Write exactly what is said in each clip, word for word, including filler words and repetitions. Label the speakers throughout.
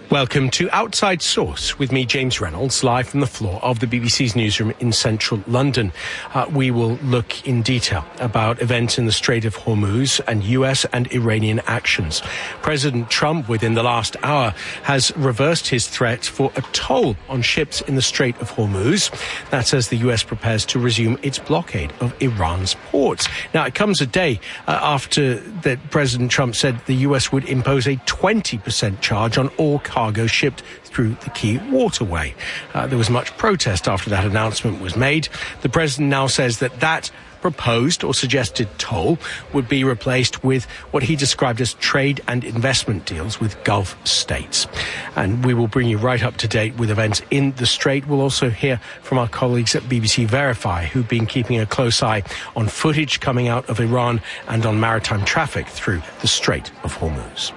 Speaker 1: Welcome to Outside Source with me, James Reynolds, live from the floor of the B B C's newsroom in central London. Uh, we will look in detail about events in the Strait of Hormuz and U S and Iranian actions. President Trump, within the last hour, has reversed his threat for a toll on ships in the Strait of Hormuz. That's as the U S prepares to resume its blockade of Iran's ports. Now, it comes a day uh, after that President Trump said the U S would impose a twenty percent charge on all cargo shipped through the key waterway. Uh, there was much protest after that announcement was made. The president now says that that proposed or suggested toll would be replaced with what he described as trade and investment deals with Gulf states. And we will bring you right up to date with events in the Strait. We'll also hear from our colleagues at B B C Verify, who've been keeping a close eye on footage coming out of Iran and on maritime traffic through the Strait of Hormuz.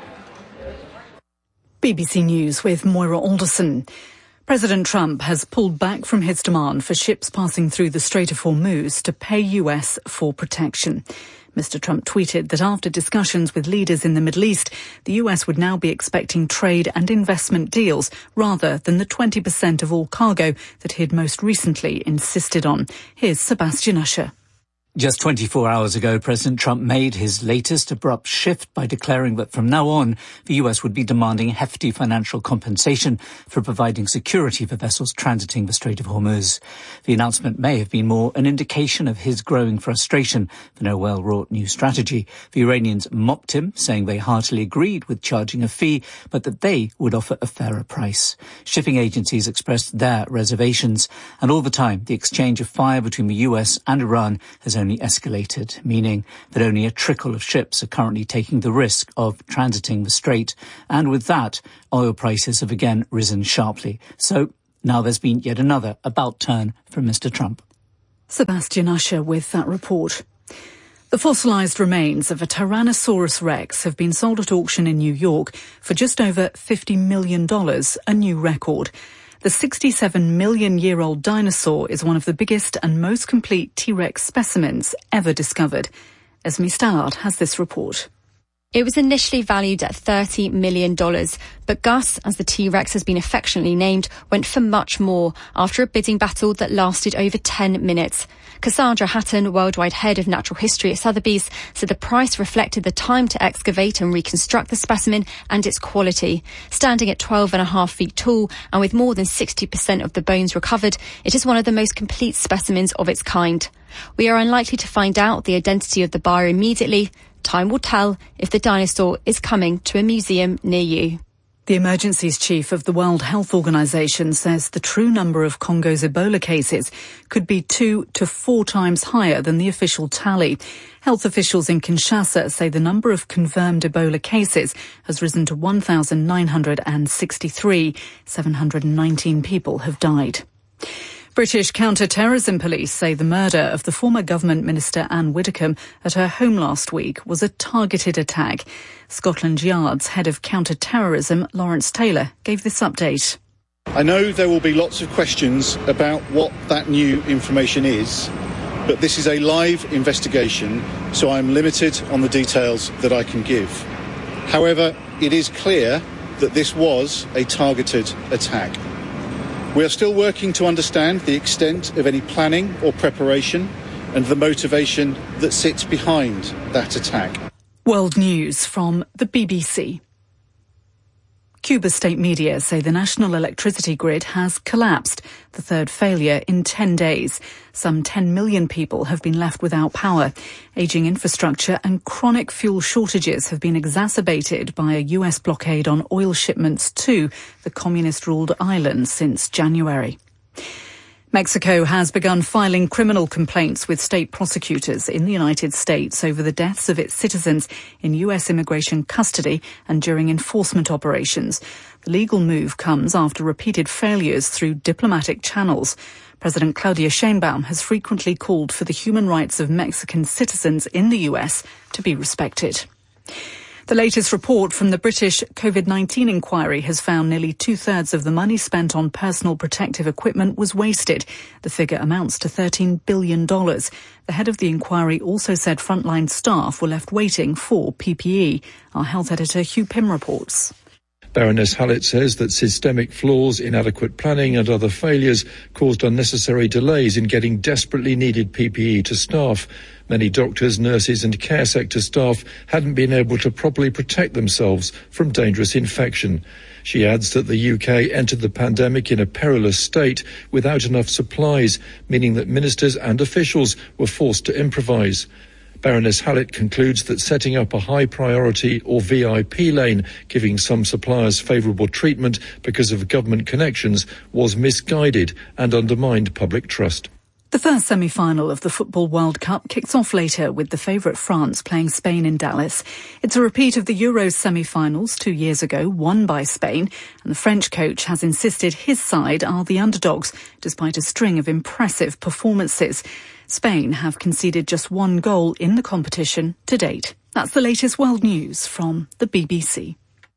Speaker 2: B B C News with Moira Alderson. President Trump has pulled back from his demand for ships passing through the Strait of Hormuz to pay U S for protection. Mister Trump tweeted that after discussions with leaders in the Middle East, the U S would now be expecting trade and investment deals rather than the twenty percent of all cargo that he had most recently insisted on. Here's Sebastian Usher.
Speaker 3: Just twenty-four hours ago, President Trump made his latest abrupt shift by declaring that from now on, the U S would be demanding hefty financial compensation for providing security for vessels transiting the Strait of Hormuz. The announcement may have been more an indication of his growing frustration for no well-wrought new strategy. The Iranians mocked him, saying they heartily agreed with charging a fee, but that they would offer a fairer price. Shipping agencies expressed their reservations, and all the time, the exchange of fire between the U S and Iran has only escalated, meaning that only a trickle of ships are currently taking the risk of transiting the strait. And with that, oil prices have again risen sharply. So now there's been yet another about turn from Mister Trump.
Speaker 2: Sebastian Usher with that report. The fossilised remains of a Tyrannosaurus rex have been sold at auction in New York for just over fifty million dollars, a new record. The sixty-seven million year old dinosaur is one of the biggest and most complete T-Rex specimens ever discovered. Esme Stallard has this report.
Speaker 4: It was initially valued at thirty million dollars, but Gus, as the T-Rex has been affectionately named, went for much more after a bidding battle that lasted over ten minutes. Cassandra Hatton, worldwide head of natural history at Sotheby's, said the price reflected the time to excavate and reconstruct the specimen and its quality. Standing at twelve and a half feet tall and with more than sixty percent of the bones recovered, it is one of the most complete specimens of its kind. We are unlikely to find out the identity of the buyer immediately. Time will tell if the dinosaur is coming to a museum near you.
Speaker 2: The emergencies chief of the World Health Organization says the true number of Congo's Ebola cases could be two to four times higher than the official tally. Health officials in Kinshasa say the number of confirmed Ebola cases has risen to one thousand nine hundred sixty-three. seven hundred nineteen people have died. British counter-terrorism police say the murder of the former government minister Anne Widdecombe at her home last week was a targeted attack. Scotland Yard's head of counter-terrorism, Lawrence Taylor, gave this update.
Speaker 5: I know there will be lots of questions about what that new information is, but this is a live investigation, so I'm limited on the details that I can give. However, it is clear that this was a targeted attack. We are still working to understand the extent of any planning or preparation and the motivation that sits behind that attack.
Speaker 2: World News from the B B C. Cuba's state media say the national electricity grid has collapsed, the third failure in ten days. Some ten million people have been left without power. Ageing infrastructure and chronic fuel shortages have been exacerbated by a U S blockade on oil shipments to the communist-ruled island since January. Mexico has begun filing criminal complaints with state prosecutors in the United States over the deaths of its citizens in U S immigration custody and during enforcement operations. The legal move comes after repeated failures through diplomatic channels. President Claudia Sheinbaum has frequently called for the human rights of Mexican citizens in the U S to be respected. The latest report from the British COVID nineteen inquiry has found nearly two-thirds of the money spent on personal protective equipment was wasted. The figure amounts to thirteen billion dollars. The head of the inquiry also said frontline staff were left waiting for P P E. Our health editor Hugh Pym reports.
Speaker 6: Baroness Hallett says that systemic flaws, inadequate planning and other failures caused unnecessary delays in getting desperately needed P P E to staff. Many doctors, nurses and care sector staff hadn't been able to properly protect themselves from dangerous infection. She adds that the U K entered the pandemic in a perilous state without enough supplies, meaning that ministers and officials were forced to improvise. Baroness Hallett concludes that setting up a high priority or V I P lane, giving some suppliers favourable treatment because of government connections, was misguided and undermined public trust.
Speaker 2: The first semi-final of the Football World Cup kicks off later with the favourite France playing Spain in Dallas. It's a repeat of the Euros semi-finals two years ago, won by Spain, and the French coach has insisted his side are the underdogs, despite a string of impressive performances. Spain have conceded just one goal in the competition to date. That's the latest world news from the B B C.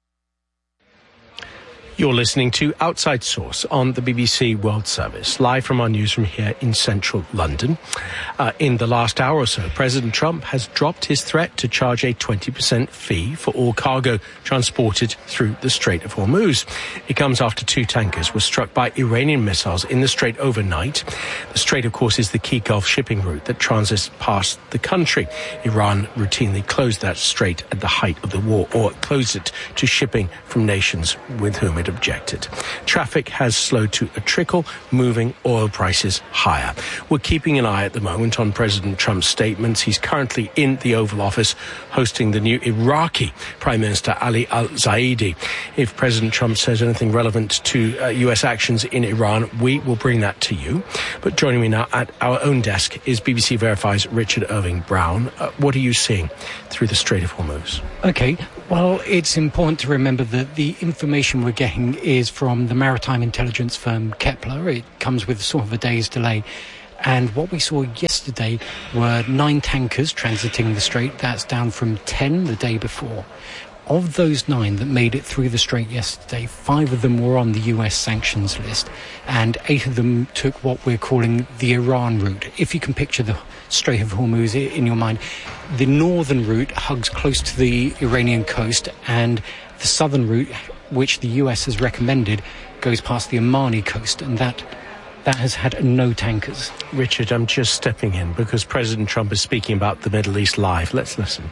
Speaker 1: You're listening to Outside Source on the B B C World Service, live from our newsroom here in central London. Uh, in the last hour or so, President Trump has dropped his threat to charge a twenty percent fee for all cargo transported through the Strait of Hormuz. It comes after two tankers were struck by Iranian missiles in the Strait overnight. The Strait, of course, is the key Gulf shipping route that transits past the country. Iran routinely closed that strait at the height of the war, or closed it to shipping from nations with whom it objected. Traffic has slowed to a trickle, moving oil prices higher. We're keeping an eye at the moment on President Trump's statements. He's currently in the Oval Office hosting the new Iraqi Prime Minister Ali al-Zaidi. If President Trump says anything relevant to uh, U S actions in Iran, we will bring that to you. But joining me now at our own desk is B B C Verify's Richard Irving Brown. Uh, what are you seeing through the Strait of Hormuz?
Speaker 7: Okay, well, it's important to remember that the information we're getting is from the maritime intelligence firm Kepler. It comes with sort of a day's delay. And what we saw yesterday were nine tankers transiting the strait. That's down from ten the day before. Of those nine that made it through the strait yesterday, five of them were on the U S sanctions list, and eight of them took what we're calling the Iran route. If you can picture the Strait of Hormuz in your mind, the northern route hugs close to the Iranian coast, and the southern route, which the U S has recommended, goes past the Omani coast, and that that has had no tankers.
Speaker 1: Richard, I'm just stepping in because President Trump is speaking about the Middle East live. Let's listen.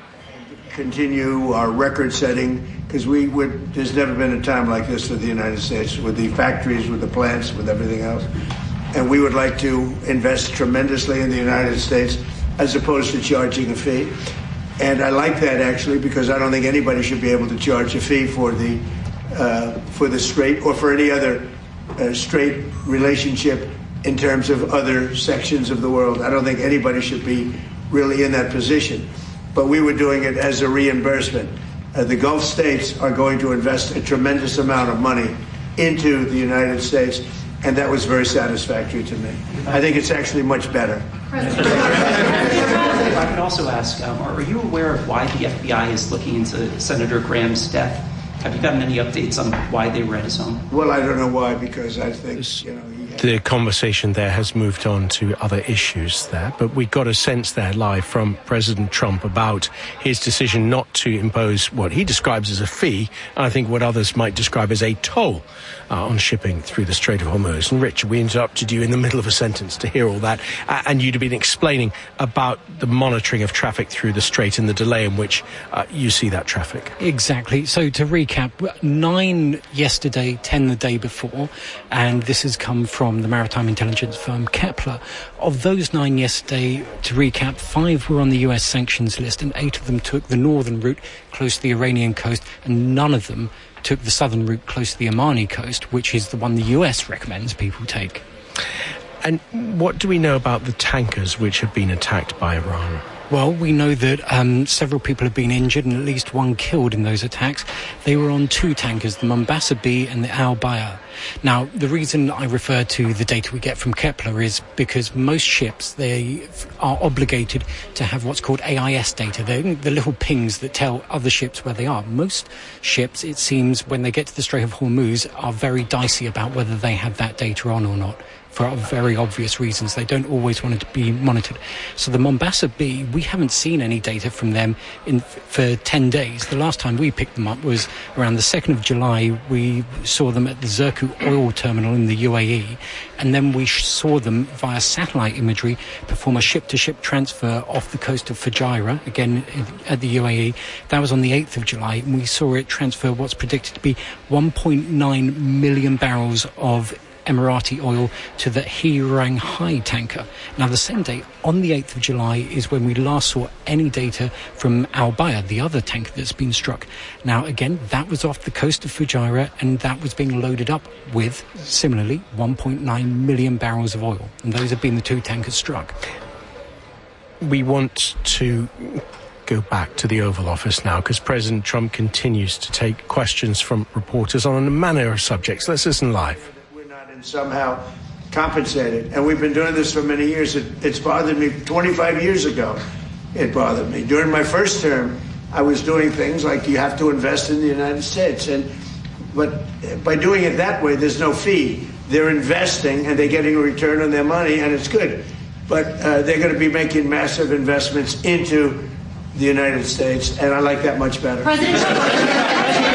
Speaker 8: Continue our record setting, because we would, there's never been a time like this for the United States, with the factories, with the plants, with everything else. And we would like to invest tremendously in the United States as opposed to charging a fee. And I like that, actually, because I don't think anybody should be able to charge a fee for the uh, for the strait or for any other uh, strait relationship in terms of other sections of the world. I don't think anybody should be really in that position. But we were doing it as a reimbursement. Uh, the Gulf states are going to invest a tremendous amount of money into the United States, and that was very satisfactory to me. I think it's actually much better.
Speaker 9: If I could also ask, um, are you aware of why the F B I is looking into Senator Graham's death? Have you gotten any updates on why they were at his home?
Speaker 8: Well, I don't know why, because I think, you know, he had...
Speaker 1: The conversation there has moved on to other issues there, but we got a sense there live from President Trump about his decision not to impose what he describes as a fee, and I think what others might describe as a toll uh, on shipping through the Strait of Hormuz. And Richard, we interrupted you in the middle of a sentence to hear all that, uh, and you'd have been explaining about the monitoring of traffic through the Strait and the delay in which uh, you see that traffic.
Speaker 7: Exactly. So to recap, nine yesterday, ten the day before, and this has come from the maritime intelligence firm Kepler. Of those nine yesterday, to recap, five were on the U S sanctions list, and eight of them took the northern route close to the Iranian coast, and none of them took the southern route close to the Omani coast, which is the one the U S recommends people take.
Speaker 1: And what do we know about the tankers which have been attacked by Iran?
Speaker 7: Well, we know that um, several people have been injured and at least one killed in those attacks. They were on two tankers, the Mombasa B and the Al Bayah. Now, the reason I refer to the data we get from Kepler is because most ships, they are obligated to have what's called A I S data, the, the little pings that tell other ships where they are. Most ships, it seems, when they get to the Strait of Hormuz, are very dicey about whether they have that data on or not. for very obvious reasons. They don't always want it to be monitored. So the Mombasa B, we haven't seen any data from them in for ten days. The last time we picked them up was around the second of July. We saw them at the Zirku oil terminal in the U A E, and then we saw them via satellite imagery perform a ship-to-ship transfer off the coast of Fujairah, again at the U A E. That was on the eighth of July, and we saw it transfer what's predicted to be one point nine million barrels of Emirati oil to the Hirang Hai tanker. Now, the same day, on the eighth of July, is when we last saw any data from Al Bayah, the other tanker that's been struck. Now, again, that was off the coast of Fujairah, and that was being loaded up with, similarly, one point nine million barrels of oil. And those have been the two tankers struck.
Speaker 1: We want to go back to the Oval Office now, because President Trump continues to take questions from reporters on a manner of subjects. Let's listen live.
Speaker 8: Somehow compensated, and we've been doing this for many years. It, it's bothered me. twenty-five years ago, it bothered me. During my first term, I was doing things like you have to invest in the United States, and but by doing it that way, there's no fee. They're investing, and they're getting a return on their money, and it's good. But uh, they're going to be making massive investments into the United States, and I like that much better.
Speaker 10: President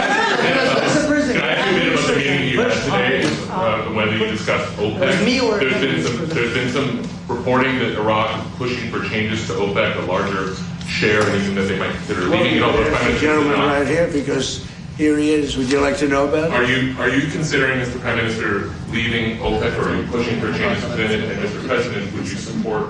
Speaker 11: Today, uh, whether you discussed OPEC, there's been some there's been some reporting that Iraq is pushing for changes to OPEC, a larger share, and even that they might consider leaving. You know, those prime
Speaker 8: the gentleman right here, because here he is. Would you like to know about it?
Speaker 11: Are you are you considering, Mister Prime Minister, leaving OPEC, or are you pushing for changes within it? And Mister President, would you support?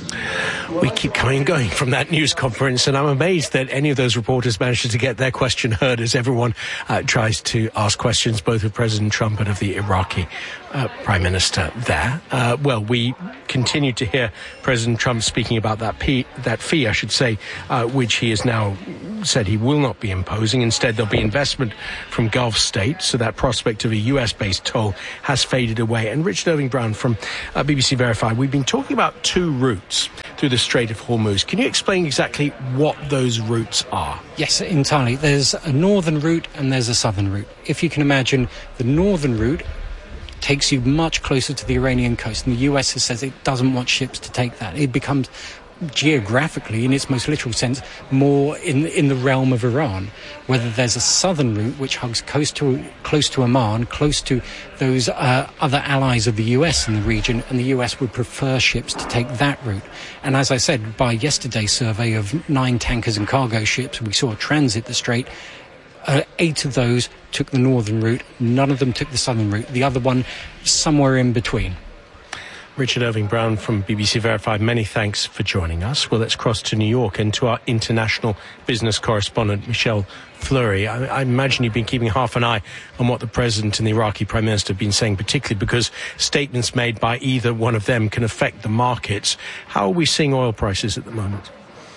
Speaker 1: We keep coming and going from that news conference, and I'm amazed that any of those reporters managed to get their question heard as everyone uh, tries to ask questions, both of President Trump and of the Iraqi uh, Prime Minister there. Uh, well, we continue to hear President Trump speaking about that, P- that fee, I should say, uh, which he has now said he will not be imposing. Instead, there'll be investment from Gulf states, so that prospect of a U S-based toll has faded away. And Richard Irving-Brown from uh, B B C Verify, we've been talking about two routes through the Strait of Hormuz. Can you explain exactly what those routes are?
Speaker 7: Yes, entirely. There's a northern route and there's a southern route. If you can imagine, the northern route takes you much closer to the Iranian coast, and the U S has said it doesn't want ships to take that. It becomes geographically, in its most literal sense, more in in the realm of Iran. Whether there's a southern route which hugs close to close to Oman, close to those uh, other allies of the U S in the region, and the U S would prefer ships to take that route. And as I said, by yesterday's survey of nine tankers and cargo ships we saw transit the strait, uh, eight of those took the northern route, none of them took the southern route, the other one somewhere in between.
Speaker 1: Richard Irving-Brown from B B C Verify, many thanks for joining us. Well, let's cross to New York and to our international business correspondent, Michelle Fleury. I, I imagine you've been keeping half an eye on what the President and the Iraqi Prime Minister have been saying, particularly because statements made by either one of them can affect the markets. How are we seeing oil prices at the moment?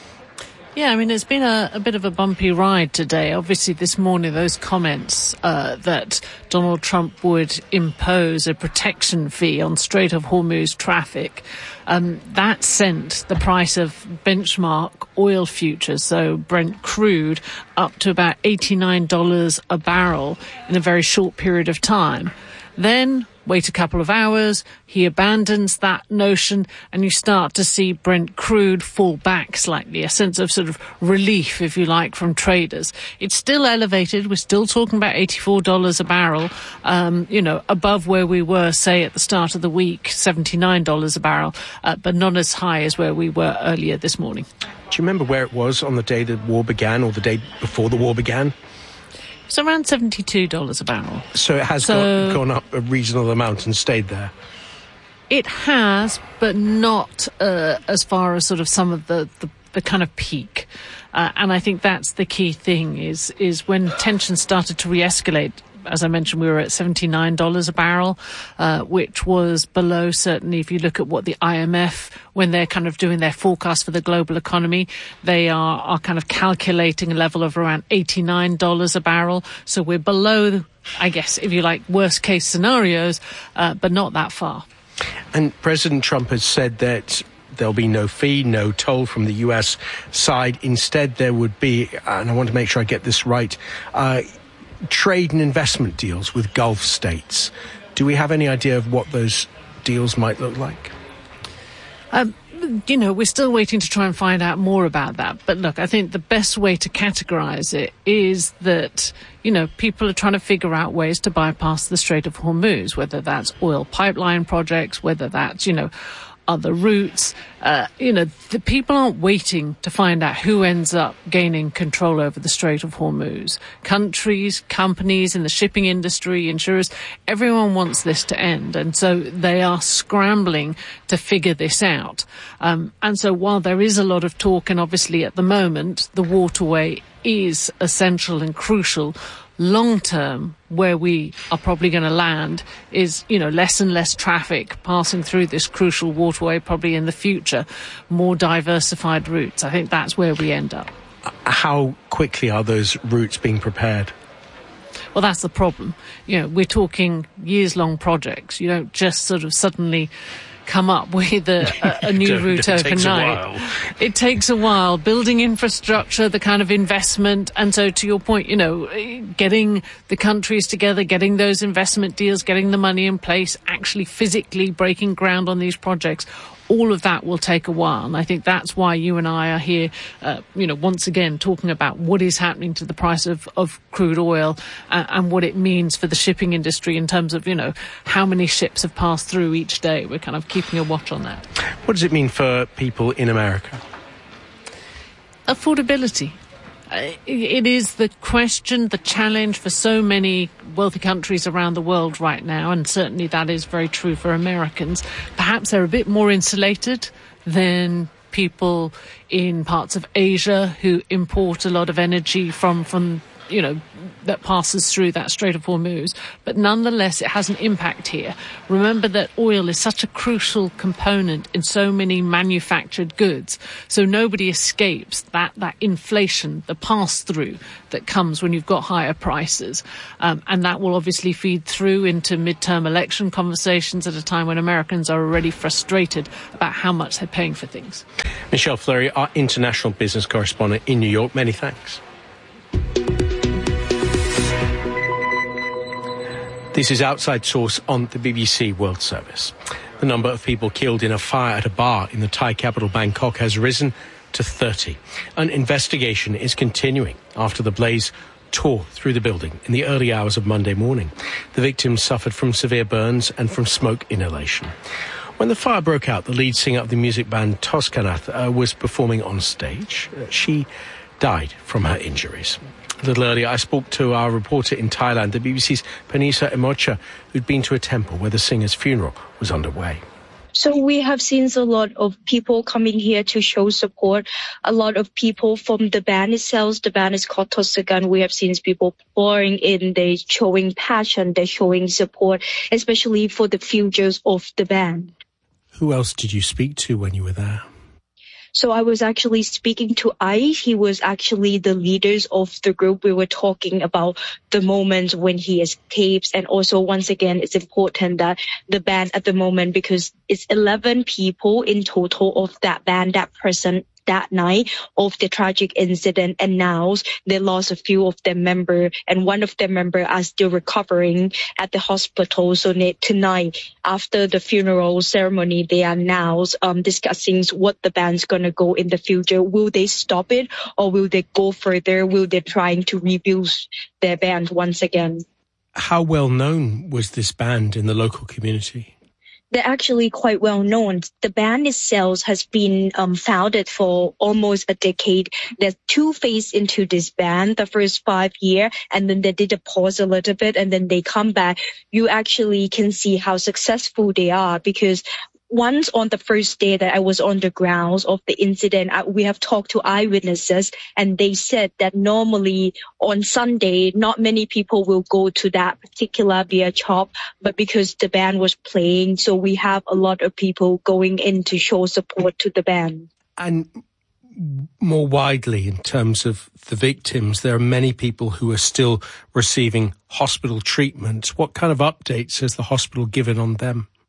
Speaker 10: Yeah, I mean, it's been a, a bit of a bumpy ride today. Obviously, this morning, those comments uh, that Donald Trump would impose a protection fee on Strait of Hormuz traffic, um, that sent the price of benchmark oil futures, so Brent crude, up to about eighty-nine dollars a barrel in a very short period of time. Then wait a couple of hours, he abandons that notion, and you start to see Brent crude fall back slightly, a sense of sort of relief, if you like, from traders. It's still elevated. We're still talking about eighty-four dollars a barrel, um, you know, above where we were, say, at the start of the week, seventy-nine dollars a barrel, uh, but not as high as where we were earlier this morning.
Speaker 1: Do you remember where it was on the day the war began, or the day before the war began?
Speaker 10: It's around seventy-two dollars a barrel.
Speaker 1: So it has
Speaker 10: so,
Speaker 1: gone, gone up a reasonable amount and stayed there?
Speaker 10: It has, but not uh, as far as sort of some of the, the, the kind of peak. Uh, and I think that's the key thing, is is when tensions started to re-escalate. As I mentioned, we were at seventy-nine dollars a barrel, uh, which was below, certainly, if you look at what the I M F, when they're kind of doing their forecast for the global economy, they are, are kind of calculating a level of around eighty-nine dollars a barrel. So we're below, I guess, if you like, worst case scenarios, uh, but not that far.
Speaker 1: And President Trump has said that there'll be no fee, no toll from the U S side. Instead, there would be, and I want to make sure I get this right, uh, trade and investment deals with Gulf states. Do we have any idea of what those deals might look like?
Speaker 10: Um, you know, we're still waiting to try and find out more about that. But look, I think the best way to categorize it is that, you know, people are trying to figure out ways to bypass the Strait of Hormuz, whether that's oil pipeline projects, whether that's, you know, other routes. Uh, you know, the people aren't waiting to find out who ends up gaining control over the Strait of Hormuz. Countries, companies in the shipping industry, insurers, everyone wants this to end. And so they are scrambling to figure this out. Um, and so while there is a lot of talk, and obviously at the moment, the waterway is essential and crucial, long term, where we are probably going to land is, you know, less and less traffic passing through this crucial waterway, probably in the future, more diversified routes. I think that's where we end up.
Speaker 1: How quickly are those routes being prepared?
Speaker 10: Well, that's the problem. You know, we're talking years-long projects. You don't just sort of suddenly come up with a, a, a new route overnight. Takes a while. It takes a while. Building infrastructure, the kind of investment. And so to your point, you know, getting the countries together, getting those investment deals, getting the money in place, actually physically breaking ground on these projects, all of that will take a while. And I think that's why you and I are here, uh, you know, once again, talking about what is happening to the price of, of crude oil uh, and what it means for the shipping industry in terms of, you know, how many ships have passed through each day. We're kind of keeping a watch on that.
Speaker 1: What does it mean for people in America?
Speaker 10: Affordability. It is the question, the challenge for so many wealthy countries around the world right now, and certainly that is very true for Americans. Perhaps they're a bit more insulated than people in parts of Asia who import a lot of energy from, from you know, that passes through that Strait of Hormuz. But nonetheless, it has an impact here. Remember that oil is such a crucial component in so many manufactured goods. So nobody escapes that, that inflation, the pass-through that comes when you've got higher prices. Um, and that will obviously feed through into midterm election conversations at a time when Americans are already frustrated about how much they're paying for things.
Speaker 1: Michelle Fleury, our international business correspondent in New York, many thanks. This is Outside Source on the B B C World Service. The number of people killed in a fire at a bar in the Thai capital Bangkok has risen to thirty. An investigation is continuing after the blaze tore through the building in the early hours of Monday morning. The victims suffered from severe burns and from smoke inhalation. When the fire broke out, the lead singer of the music band Toskanath uh, was performing on stage. Uh, she died from her injuries. A little earlier, I spoke to our reporter in Thailand, the B B C's Panisa Emocha, who'd been to a temple where the singer's funeral was underway.
Speaker 12: So we have seen a lot of people coming here to show support. A lot of people from the band itself. The band is called Tosagan. We have seen people pouring in. They're showing passion. They're showing support, especially for the futures of the band.
Speaker 1: Who else did you speak to when you were there?
Speaker 12: So I was actually speaking to Ice. He was actually the leaders of the group. We were talking about the moment when he escapes. And also, once again, it's important that the band at the moment, because it's eleven people in total of that band that present that night of the tragic incident, and now they lost a few of their members, and one of their members are still recovering at the hospital. So tonight, after the funeral ceremony, they are now um, discussing what the band's going to go in the future. Will they stop it, or will they go further? Will they trying to rebuild their band once again?
Speaker 1: How well known was this band in the local community?
Speaker 12: They're actually quite well known. The band itself has been um, founded for almost a decade. There's two phases into this band, the first five years, and then they did a pause a little bit, and then they come back. You actually can see how successful they are, because once on the first day that I was on the grounds of the incident, I, we have talked to eyewitnesses, and they said that normally on Sunday, not many people will go to that particular beer shop, but because the band was playing, so we have a lot of people going in to show support to the band.
Speaker 1: And more widely, in terms of the victims, there are many people who are still receiving hospital treatment. What kind of updates has the hospital given on them?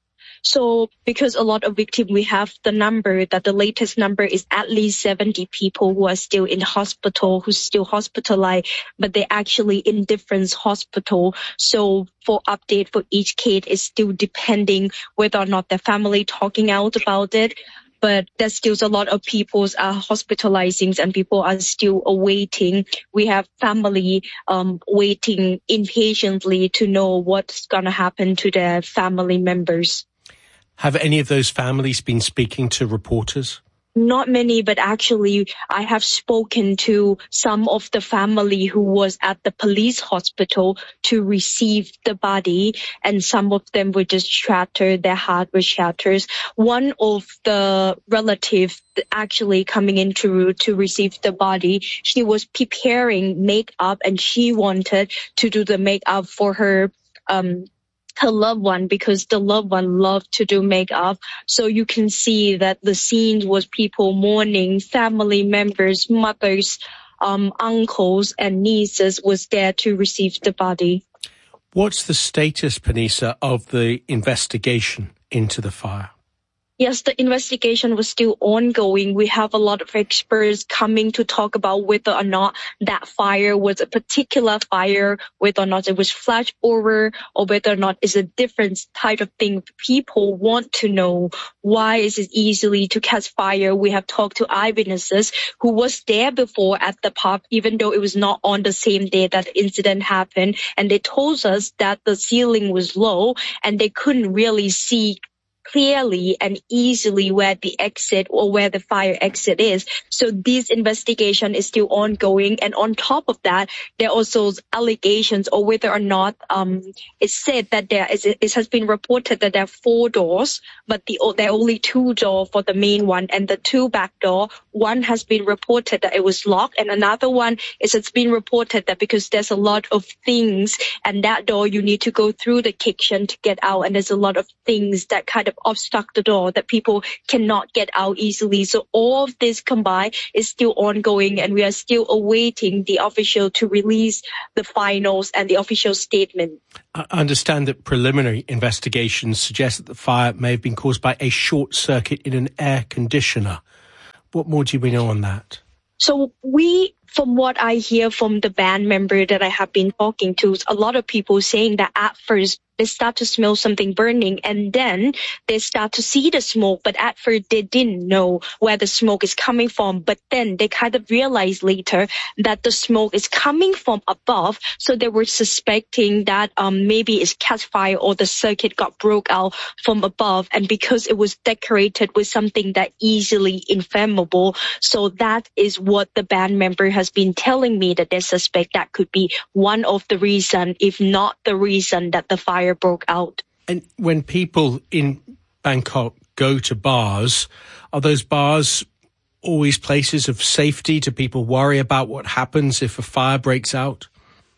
Speaker 12: So because a lot of victims, we have the number that the latest number is at least seventy people who are still in hospital, who's still hospitalized, but they're actually in different hospital. So for update for each case is still depending whether or not the family talking out about it. But there's still a lot of people are hospitalizing and people are still awaiting. We have family um, waiting impatiently to know what's going to happen to their family members.
Speaker 1: Have any of those families been speaking to reporters?
Speaker 12: Not many, but actually I have spoken to some of the family who was at the police hospital to receive the body, and some of them were just shattered, their heart was shattered. One of the relatives actually coming in to, to receive the body, she was preparing makeup and she wanted to do the makeup for her um her loved one, because the loved one loved to do makeup. So you can see that the scene was people mourning, family members, mothers, um, uncles and nieces was there to receive the body.
Speaker 1: What's the status, Panisa, of the investigation into the fire?
Speaker 12: Yes, the investigation was still ongoing. We have a lot of experts coming to talk about whether or not that fire was a particular fire, whether or not it was flash over, or whether or not it's a different type of thing. People want to know why is it easily to catch fire. We have talked to eyewitnesses who was there before at the pub, even though it was not on the same day that the incident happened. And they told us that the ceiling was low and they couldn't really see clearly and easily where the exit or where the fire exit is. So this investigation is still ongoing. And on top of that, there are also allegations or whether or not um it's said that there is, it has been reported that there are four doors, but the there are only two doors for the main one, and the two back door, one has been reported that it was locked, and another one is it's been reported that because there's a lot of things and that door you need to go through the kitchen to get out, and there's a lot of things that kind of obstruct the door that people cannot get out easily. So all of this combined is still ongoing, and we are still awaiting the official to release the finals and the official statement.
Speaker 1: I understand that preliminary investigations suggest that the fire may have been caused by a short circuit in an air conditioner. What more do we know on that?
Speaker 12: So we, from what I hear from the band member that I have been talking to, a lot of people saying that at first they start to smell something burning and then they start to see the smoke. But at first they didn't know where the smoke is coming from. But then they kind of realized later that the smoke is coming from above. So they were suspecting that um, maybe it's catch fire or the circuit got broke out from above. And because it was decorated with something that easily inflammable. So that is what the band member has been telling me, that they suspect that could be one of the reasons, if not the reason, that the fire broke out.
Speaker 1: And when people in Bangkok go to bars, are those bars always places of safety? Do people worry about what happens if a fire breaks out?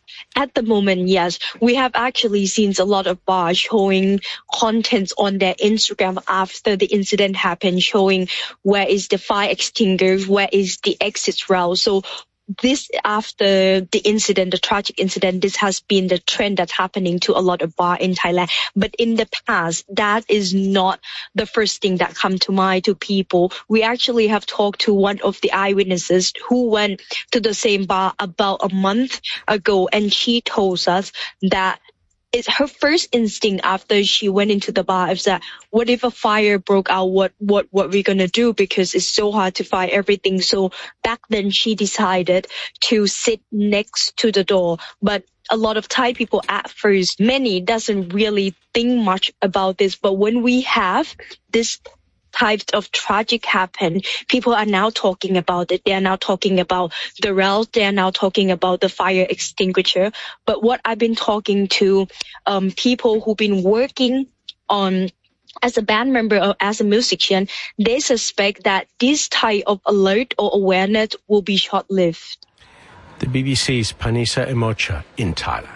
Speaker 12: At the moment, yes. We have actually seen a lot of bars showing contents on their Instagram after the incident happened, showing where is the fire extinguisher, where is the exit route. So this, after the incident, the tragic incident, this has been the trend that's happening to a lot of bars in Thailand. But in the past, that is not the first thing that come to mind to people. We actually have talked to one of the eyewitnesses who went to the same bar about a month ago, and she told us that it's her first instinct after she went into the bar is that what if a fire broke out, what what what we're gonna do, because it's so hard to find everything. So back then she decided to sit next to the door. But a lot of Thai people at first, many doesn't really think much about this. But when we have this types of tragic happen, people are now talking about it. They are now talking about the route. They are now talking about the fire extinguisher. But what I've been talking to um, people who've been working on as a band member or as a musician, they suspect that this type of alert or awareness will be short-lived.
Speaker 1: The B B C's Panisa Imocha in Thailand.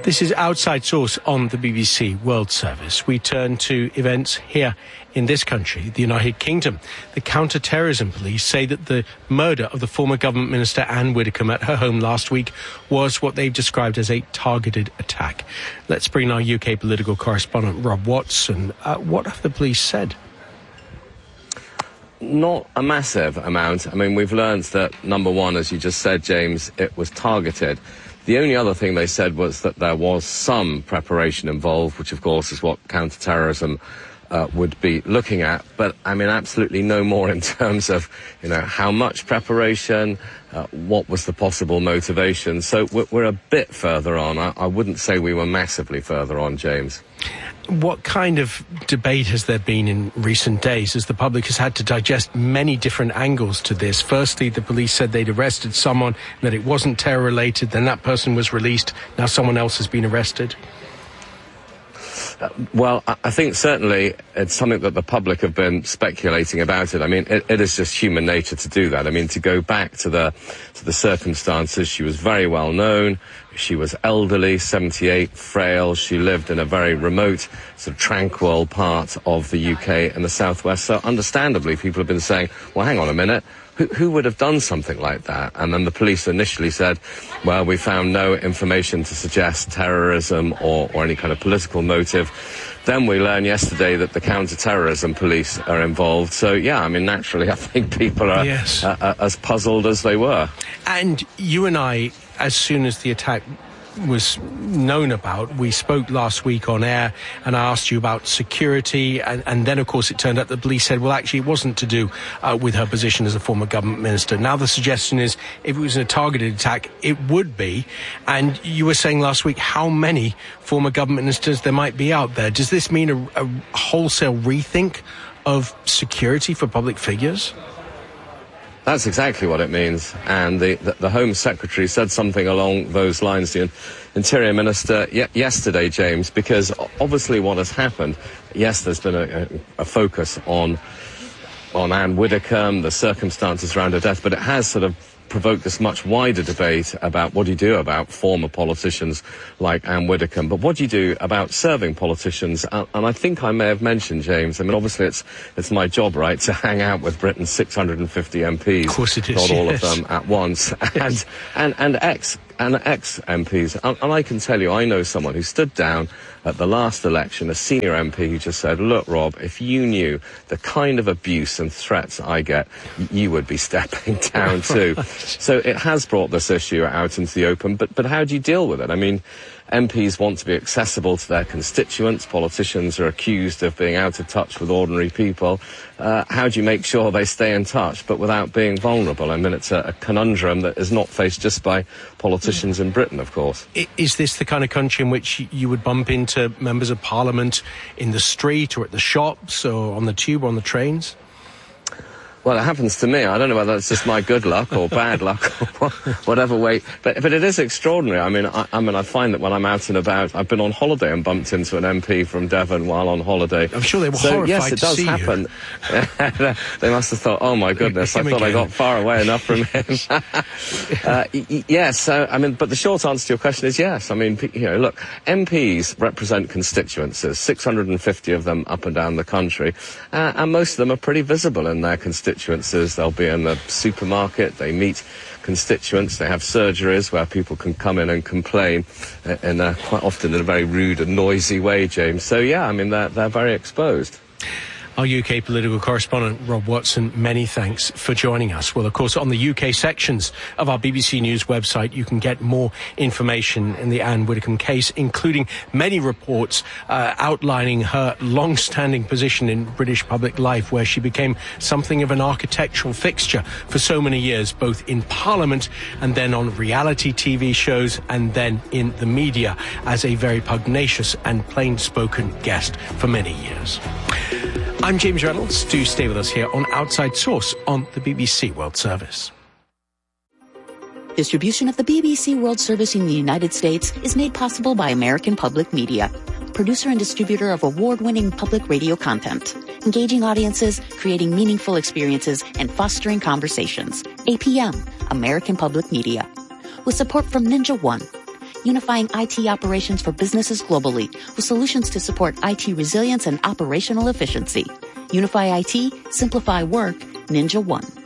Speaker 1: This is Outside Source on the B B C World Service. We turn to events here in this country, the United Kingdom. The counter-terrorism police say that the murder of the former government minister Anne Widdecombe at her home last week was what they've described as a targeted attack. Let's bring our U K political correspondent Rob Watson. Uh, what have the police said?
Speaker 13: Not a massive amount. I mean, we've learned that, number one, as you just said, James, it was targeted. The only other thing they said was that there was some preparation involved, which, of course, is what counter-terrorism uh, would be looking at. But, I mean, absolutely no more in terms of, you know, how much preparation, uh, what was the possible motivation. So we're, we're a bit further on. I, I wouldn't say we were massively further on, James.
Speaker 1: What kind of debate has there been in recent days as the public has had to digest many different angles to this? Firstly, the police said they'd arrested someone, that it wasn't terror-related, then that person was released, now someone else has been arrested.
Speaker 13: Uh, well, I think certainly it's something that the public have been speculating about it. I mean, it, it is just human nature to do that. I mean, to go back to the to the circumstances, she was very well known. She was elderly, seventy-eight, frail. She lived in a very remote, sort of tranquil part of the U K and the southwest. So understandably, people have been saying, well, hang on a minute. Who, who would have done something like that? And then the police initially said, well, we found no information to suggest terrorism or, or any kind of political motive. Then we learned yesterday that the counter-terrorism police are involved. So, yeah, I mean, naturally, I think people are
Speaker 1: yes.
Speaker 13: uh, uh, as puzzled as they were.
Speaker 1: And you and I, as soon as the attack was known about, we spoke last week on air and I asked you about security, and, and then of course it turned out the police said, well, actually it wasn't to do uh, with her position as a former government minister. Now the suggestion is if it was a targeted attack, it would be. And you were saying last week how many former government ministers there might be out there. Does this mean a, a wholesale rethink of security for public figures?
Speaker 13: That's exactly what it means. And the, the, the Home Secretary said something along those lines, the Interior Minister, y- yesterday, James, because obviously what has happened, yes, there's been a, a focus on, on Anne Widdecombe, the circumstances around her death, but it has sort of provoked this much wider debate about what do you do about former politicians like Anne Widdecombe, but what do you do about serving politicians? And, and I think I may have mentioned, James, I mean, obviously it's it's my job, right, to hang out with Britain's six hundred fifty M Ps.
Speaker 1: Of course it is,
Speaker 13: not all
Speaker 1: yes.
Speaker 13: of them at once. and, and, and ex and ex-M Ps. And, and I can tell you, I know someone who stood down at the last election, a senior M P who just said, look, Rob, if you knew the kind of abuse and threats I get, you would be stepping down too. So it has brought this issue out into the open, but, but how do you deal with it? I mean, M Ps want to be accessible to their constituents. Politicians are accused of being out of touch with ordinary people. Uh, how do you make sure they stay in touch, but without being vulnerable? I mean, it's a, a conundrum that is not faced just by politicians in Britain, of course.
Speaker 1: Is this the kind of country in which you would bump into members of Parliament in the street or at the shops or on the tube or on the trains?
Speaker 13: Well, it happens to me. I don't know whether it's just my good luck or bad luck or whatever way. But but it is extraordinary. I mean, I, I mean, I find that when I'm out and about, I've been on holiday and bumped into an M P from Devon while on holiday.
Speaker 1: I'm sure they were
Speaker 13: so,
Speaker 1: horrified
Speaker 13: yes, it
Speaker 1: to
Speaker 13: does
Speaker 1: see
Speaker 13: happen. They must have thought, oh my goodness, I thought again. I got far away enough from him. uh, y- yes, so, I mean, but the short answer to your question is yes. I mean, you know, look, M Ps represent constituencies, six hundred fifty of them up and down the country, uh, and most of them are pretty visible in their constituencies. They'll be in the supermarket, they meet constituents, they have surgeries where people can come in and complain in a, quite often in a very rude and noisy way, James. So, yeah, I mean, they're, they're very exposed.
Speaker 1: Our U K political correspondent, Rob Watson, many thanks for joining us. Well, of course, on the U K sections of our B B C News website, you can get more information in the Anne Widdecombe case, including many reports uh, outlining her long-standing position in British public life, where she became something of an architectural fixture for so many years, both in Parliament and then on reality T V shows and then in the media as a very pugnacious and plain-spoken guest for many years. I'm James Reynolds. Do stay with us here on Outside Source on the B B C World Service.
Speaker 14: Distribution of the B B C World Service in the United States is made possible by American Public Media, producer and distributor of award-winning public radio content, engaging audiences, creating meaningful experiences, and fostering conversations. A P M, American Public Media. With support from Ninja One. unifying I T operations for businesses globally with solutions to support I T resilience and operational efficiency. Unify I T, simplify work, Ninja One.